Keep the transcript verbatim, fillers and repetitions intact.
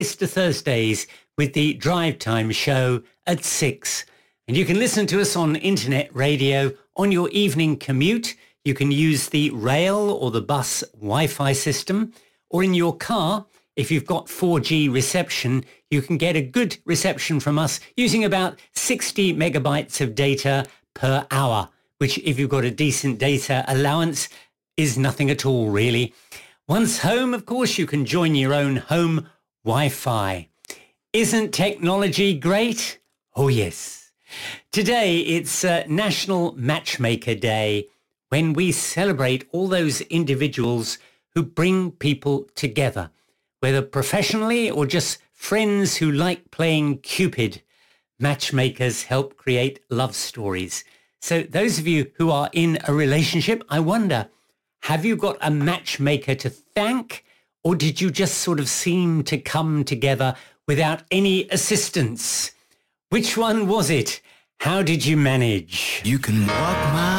Mondays to Thursdays with the Drive Time show at six. And you can listen to us on internet radio on your evening commute. You can use the rail or the bus Wi-Fi system, or in your car. If you've got four G reception, you can get a good reception from us using about sixty megabytes of data per hour, which if you've got a decent data allowance is nothing at all really. Once home, of course, you can join your own home Wi-Fi. Isn't technology great? Oh yes. Today it's uh, National Matchmaker Day, when we celebrate all those individuals who bring people together, whether professionally or just friends who like playing Cupid. Matchmakers help create love stories. So those of you who are in a relationship, I wonder, have you got a matchmaker to thank, or did you just sort of seem to come together without any assistance? Which one was it? How did you manage? You can walk my